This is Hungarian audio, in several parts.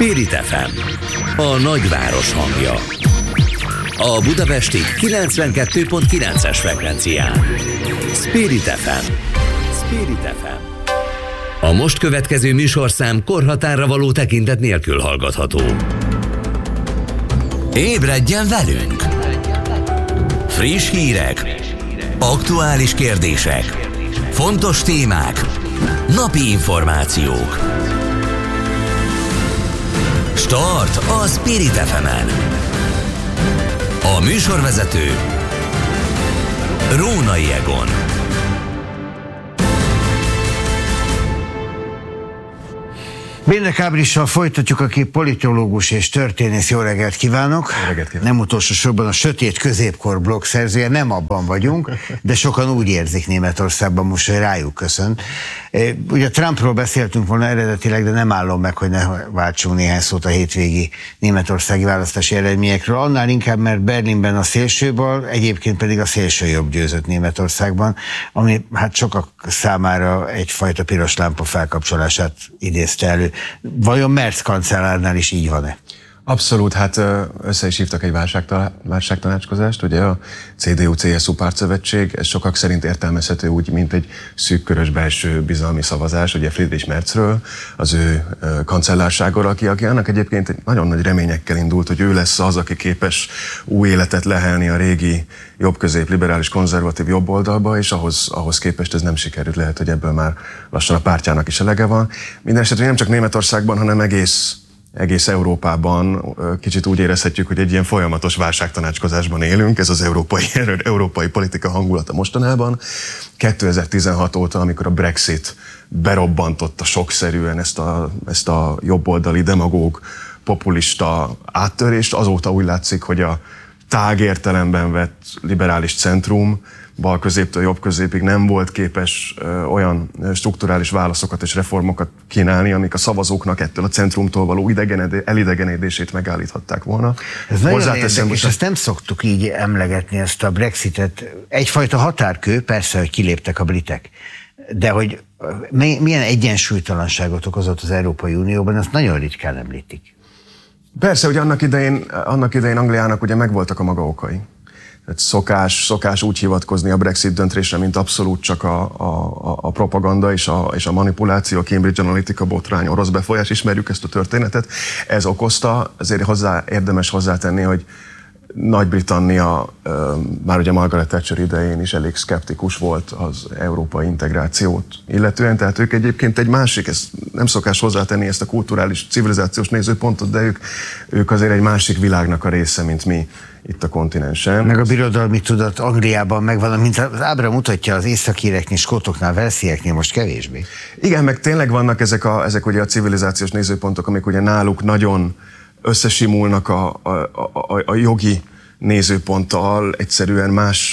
Spirit FM, a nagyváros hangja. A budapesti 92.9-es frekvencián. Spirit FM. Spirit FM. A most következő műsorszám korhatárra való tekintet nélkül hallgatható. Ébredjen velünk! Friss hírek, aktuális kérdések, fontos témák, napi információk. Start a Spirit FM-en. A műsorvezető Rónai Egon. Bérnek Ábrissal folytatjuk, aki politológus és történész. Jó reggelt kívánok! Jó reggelt kívánok! Nem utolsó sorban a Sötét Középkor blog szerzője, nem abban vagyunk, de sokan úgy érzik Németországban most, hogy rájuk köszön. Ugye Trumpról beszéltünk volna eredetileg, de nem állom meg, hogy ne váltsunk néhány szót a hétvégi németországi választási eredményekről. Annál inkább, mert Berlinben a szélsőbal, egyébként pedig a szélsőjobb győzött Németországban, ami hát sokak számára egyfajta piros lámpa felkapcsolását idézte elő. Vajon Merz kancellárnál is így van-e? Abszolút, hát össze is hívtak egy válságtanácskozást, ugye a CDU-CSU pártszövetség, ez sokak szerint értelmezhető úgy, mint egy szűkkörös belső bizalmi szavazás, ugye Friedrich Merzről, az ő kancellárságról, aki annak egyébként nagyon nagy reményekkel indult, hogy ő lesz az, aki képes új életet lehelni a régi jobb-közép, liberális, konzervatív jobboldalba, és ahhoz képest ez nem sikerült, lehet, hogy ebből már lassan a pártjának is elege van. Mindenesetre nem csak Németországban, hanem egész Európában kicsit úgy érezhetjük, hogy egy ilyen folyamatos válságtanácskozásban élünk, ez az európai politika hangulata mostanában. 2016 óta, amikor a Brexit berobbantotta sokszerűen ezt a jobboldali demagóg populista áttörést, azóta úgy látszik, hogy a tág értelemben vett liberális centrum bal-középtől jobb-középig nem volt képes olyan strukturális válaszokat és reformokat kínálni, amik a szavazóknak ettől a centrumtól való elidegenedését megállíthatták volna. Ez nagyon érdekes, és ezt nem szoktuk így emlegetni, ezt a Brexitet. Egyfajta határkő, persze, hogy kiléptek a britek, de hogy milyen egyensúlytalanságot okozott az Európai Unióban, azt nagyon ritkán említik. Persze, hogy annak idején Angliának ugye megvoltak a maga okai. Szokás úgy hivatkozni a Brexit döntésre, mint abszolút csak a propaganda és a manipuláció, a Cambridge Analytica botrány, orosz befolyás, ismerjük ezt a történetet. Ez okozta, azért érdemes hozzátenni, hogy Nagy-Britannia már ugye Margaret Thatcher idején is elég szkeptikus volt az európai integrációt illetően, tehát ők egyébként egy másik, ez nem szokás hozzátenni ezt a kulturális, civilizációs nézőpontot, de ők azért egy másik világnak a része, mint mi itt a kontinensen. Meg a birodalmi tudat Angliában megvan, mint az ábra mutatja, az északíreknél, skótoknál, velszieknél most kevésbé. Igen, meg tényleg vannak ezek ugye a civilizációs nézőpontok, amik ugye náluk nagyon összesimulnak a jogi nézőponttal, egyszerűen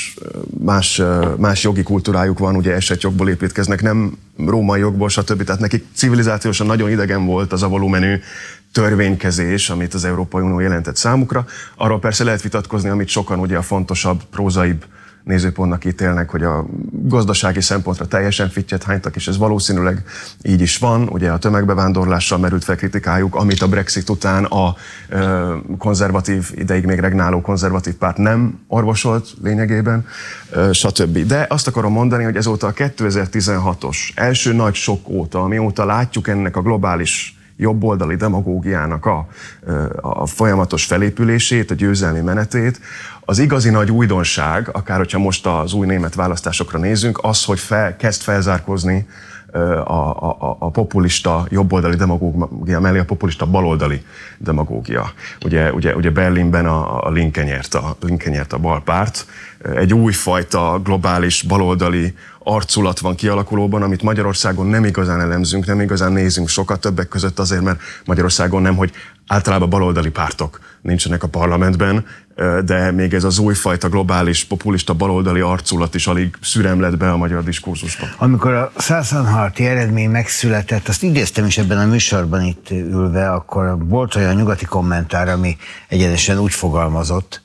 más jogi kultúrájuk van, ugye esetjogból építkeznek, nem római jogból, stb. Tehát nekik civilizációsan nagyon idegen volt az a volumenű törvénykezés, amit az Európai Unió jelentett számukra. Arról persze lehet vitatkozni, amit sokan ugye a fontosabb, prózaibb nézőpontnak ítélnek, hogy a gazdasági szempontra teljesen fittyet hánytak, és ez valószínűleg így is van. Ugye a tömegbevándorlással merült fel kritikájuk, amit a Brexit után a konzervatív, ideig még regnáló konzervatív párt nem orvosolt lényegében, stb. De azt akarom mondani, hogy ezóta a 2016-os első nagy sok óta, amióta látjuk ennek a globális jobboldali demagógiának a folyamatos felépülését, a győzelmi menetét, az igazi nagy újdonság, akár hogyha most az új német választásokra nézünk, az, hogy kezd felzárkózni a populista jobboldali demagógia mellé a populista baloldali demagógia. Ugye Berlinben a Linke nyert a balpárt. Egy újfajta globális baloldali arculat van kialakulóban, amit Magyarországon nem igazán elemzünk, nem igazán nézünk sokat, többek között azért, mert Magyarországon nem, hogy általában baloldali pártok nincsenek a parlamentben, de még ez az újfajta globális, populista baloldali arculat is alig szüremlett be a magyar diskurzusba. Amikor a Sachsen-Anhalti eredmény megszületett, azt idéztem is ebben a műsorban itt ülve, akkor volt olyan nyugati kommentár, ami egyenesen úgy fogalmazott,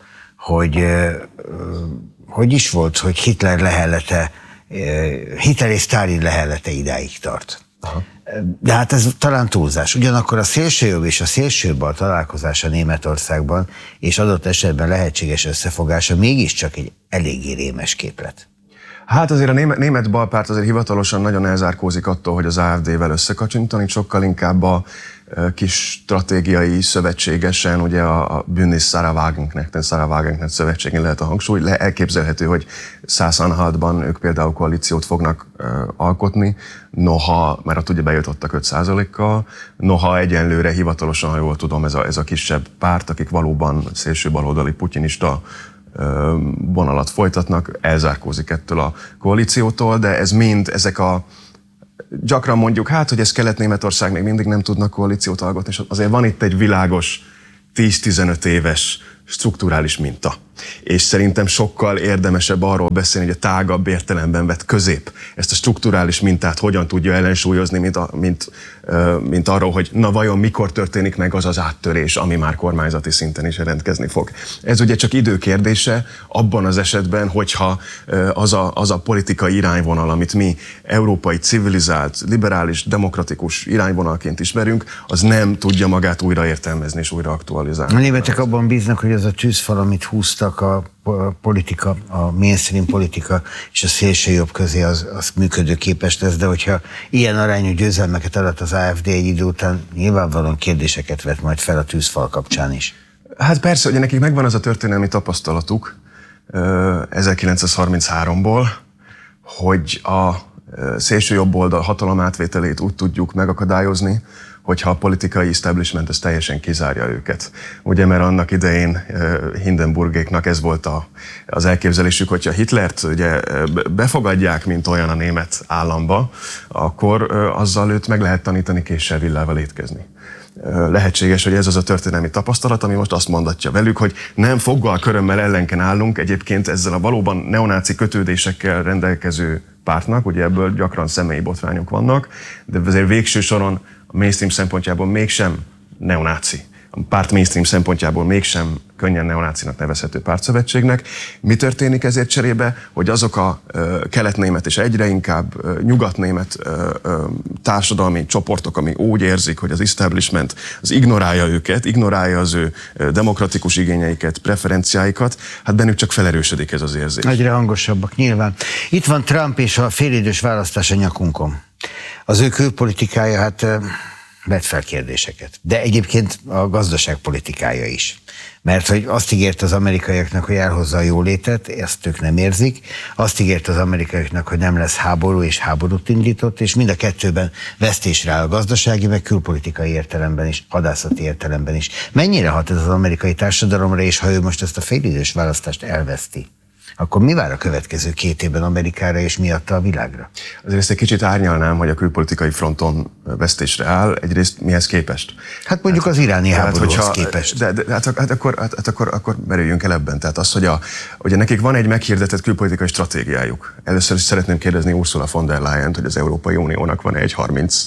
hogy is volt, hogy Hitler és Sztálin lehellete idáig tart. Aha. De hát ez talán túlzás. Ugyanakkor a szélsőjobb és a szélsőbal találkozása Németországban, és adott esetben lehetséges összefogása mégiscsak egy eléggé rémes képlet. Hát azért a német balpárt azért hivatalosan nagyon elzárkózik attól, hogy az AfD-vel összekacsintani, sokkal inkább a kis stratégiai szövetségesen, ugye a Bündnis Sarah Wagenknecht szövetségén lehet a hangsúly. Elképzelhető, hogy Sachsen-Anhaltban ők például koalíciót fognak alkotni, noha, mert ott ugye bejutottak 5%-kal, noha egyenlőre hivatalosan, ha jól tudom, ez a kisebb párt, akik valóban szélső baloldali putyinista vonalat folytatnak, elzárkózik ettől a koalíciótól, de ez mind ezek a gyakran mondjuk, hát, hogy ez Kelet-Németország még mindig nem tudnak koalíciót alkotni, és azért van itt egy világos 10-15 éves strukturális minta. És szerintem sokkal érdemesebb arról beszélni, hogy a tágabb értelemben vett közép ezt a strukturális mintát hogyan tudja ellensúlyozni, mint arról, hogy na vajon mikor történik meg az az áttörés, ami már kormányzati szinten is jelentkezni fog. Ez ugye csak idő kérdése abban az esetben, hogyha az a politikai irányvonal, amit mi európai, civilizált, liberális, demokratikus irányvonalként ismerünk, az nem tudja magát újra értelmezni és újra aktualizálni. A németek abban bíznak, hogy az a tűzfal, amit húztak a politika, a mainstream politika és a szélsőjobb közé, az működőképes lesz, de hogyha ilyen arányú győzelmeket adott az AfD egy idő után, nyilvánvalóan kérdéseket vet majd fel a tűzfal kapcsán is. Hát persze, hogy nekik megvan az a történelmi tapasztalatuk 1933-ból, hogy a szélsőjobb oldal hatalom átvételét úgy tudjuk megakadályozni, hogyha a politikai establishment ez teljesen kizárja őket. Ugye, mert annak idején Hindenburgéknak ez volt az elképzelésük, hogyha Hitlert ugye befogadják, mint olyan a német államba, akkor azzal őt meg lehet tanítani késsel, villával étkezni. Lehetséges, hogy ez az a történelmi tapasztalat, ami most azt mondatja velük, hogy nem foggal, körömmel ellenken állunk egyébként ezzel a valóban neonáci kötődésekkel rendelkező pártnak, ugye ebből gyakran személyi botrányok vannak, de azért végső soron a mainstream szempontjából mégsem neonáci. A párt mainstream szempontjából mégsem könnyen neonácinak nevezhető pártszövetségnek. Mi történik ezért cserébe, hogy azok a keletnémet és egyre inkább nyugatnémet társadalmi csoportok, ami úgy érzik, hogy az establishment az ignorálja őket, ignorálja az ő demokratikus igényeiket, preferenciáikat, hát bennük csak felerősödik ez az érzés. Egyre hangosabbak, nyilván. Itt van Trump és a félidős választás a nyakunkon. Az ő külpolitikája, hát vet fel kérdéseket. De egyébként a gazdaságpolitikája is. Mert hogy azt ígért az amerikaiaknak, hogy elhozza a jólétet, ezt ők nem érzik. Azt ígért az amerikaiaknak, hogy nem lesz háború, és háborút indított, és mind a kettőben vesztésre áll a gazdasági, meg külpolitikai értelemben is, hadászati értelemben is. Mennyire hat ez az amerikai társadalomra, és ha ő most ezt a félidős választást elveszti, akkor mi vár a következő 2 évben Amerikára és miatta a világra? Azért ezt egy kicsit árnyalnám, hogy a külpolitikai fronton vesztésre áll, egyrészt mihez képest? Hát mondjuk az iráni háborúhoz képest. Hát akkor merüljünk el ebben. Tehát az, hogy ugye nekik van egy meghirdetett külpolitikai stratégiájuk. Először is szeretném kérdezni Ursula von der Leyent, hogy az Európai Uniónak van egy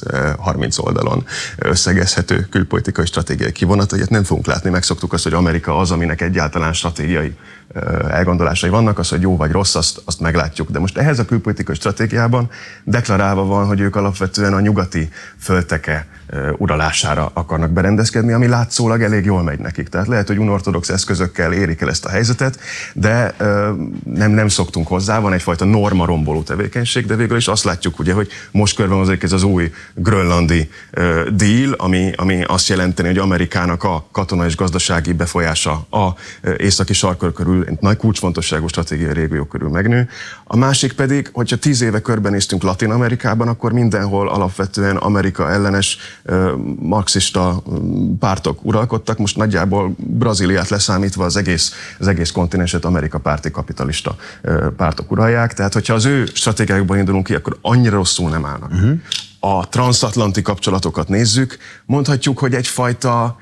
30 oldalon összegezhető külpolitikai stratégiai kivonat, hogy nem fogunk látni, megszoktuk azt, hogy Amerika az, aminek egyáltalán stratégiai elgondolásai vannak, az, hogy jó vagy rossz, azt meglátjuk. De most ehhez a külpolitikai stratégiában deklarálva van, hogy ők alapvetően a nyugati földteke uralására akarnak berendezkedni, ami látszólag elég jól megy nekik. Tehát lehet, hogy unorthodox eszközökkel érik el ezt a helyzetet, de nem szoktunk hozzá, van egyfajta normaromboló tevékenység, de végül is azt látjuk, ugye, hogy most körbehozik ez az új grönlandi deal, ami azt jelenteni, hogy Amerikának a katonai és gazdasági befolyása a északi sarkkör körül, egy nagy kulcsfontosságú stratégiai régió körül megnő. A másik pedig, hogyha 10 éve körbenéztünk Latin-Amerikában, akkor mindenhol alapvetően Amerika ellenes marxista pártok uralkodtak, most nagyjából Brazíliát leszámítva az egész kontinenset Amerika párti kapitalista pártok uralják. Tehát, hogyha az ő stratégiájukban indulunk ki, akkor annyira rosszul nem állnak. A transatlanti kapcsolatokat nézzük, mondhatjuk, hogy egyfajta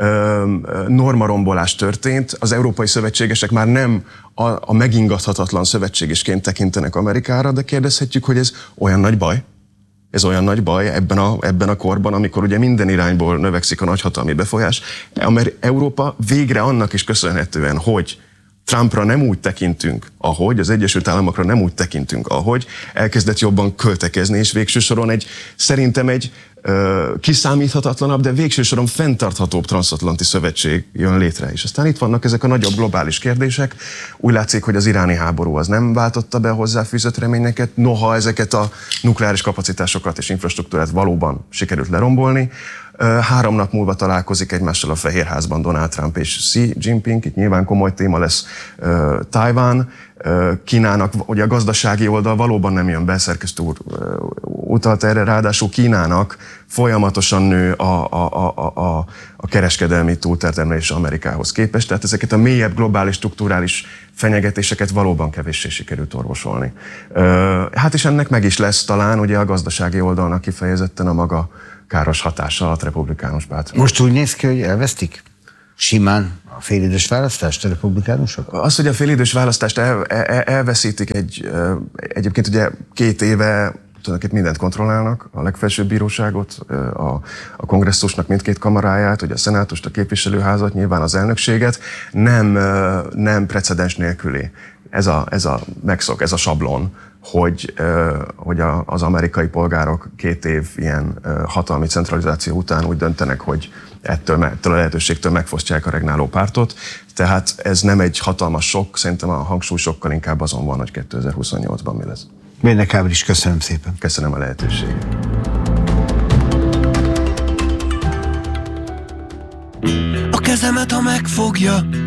normarombolás történt, az európai szövetségesek már nem a megingathatatlan szövetségesként tekintenek Amerikára, de kérdezhetjük, hogy ez olyan nagy baj? Ez olyan nagy baj ebben a korban, amikor ugye minden irányból növekszik a nagyhatalmi befolyás. Európa végre annak is köszönhetően, hogy Trumpra nem úgy tekintünk, ahogy, az Egyesült Államokra nem úgy tekintünk, ahogy, elkezdett jobban költekezni, és végső soron szerintem egy kiszámíthatatlanabb, de végső soron fenntarthatóbb transatlanti szövetség jön létre. És aztán itt vannak ezek a nagyobb globális kérdések. Úgy látszik, hogy az iráni háború az nem váltotta be a hozzáfűzött reményeket, noha ezeket a nukleáris kapacitásokat és infrastruktúrát valóban sikerült lerombolni. 3 nap múlva találkozik egymással a Fehérházban Donald Trump és Xi Jinping. Itt nyilván komoly téma lesz Tajvan. Kínának, ugye a gazdasági oldal valóban nem jön be, szerkesztő úr utalt erre, ráadásul Kínának folyamatosan nő a kereskedelmi túltermelés Amerikához képest, tehát ezeket a mélyebb globális, strukturális fenyegetéseket valóban kevéssé sikerült orvosolni. Hát és ennek meg is lesz talán ugye a gazdasági oldalnak kifejezetten a maga káros hatása a republikánus pártra. Most úgy néz ki, hogy elvesztik simán a félidős választást a republikánusok? Az, hogy a félidős választást elveszítik egyébként ugye 2 éve tulajdonképpen mindent kontrollálnak, a legfelsőbb bíróságot, a kongresszusnak mindkét kamaráját, ugye a szenátust, a képviselőházat, nyilván az elnökséget, nem precedens nélküli. Ez a sablon, hogy az amerikai polgárok 2 év ilyen hatalmi centralizáció után úgy döntenek, hogy ettől a lehetőségtől megfosztják a regnáló pártot. Tehát ez nem egy hatalmas sok, szerintem a hangsúly sokkal inkább azon van, hogy 2028-ban mi lesz. Bérnek Ábris, köszönöm szépen. Köszönöm a lehetőséget. A kezemet, ha megfogja,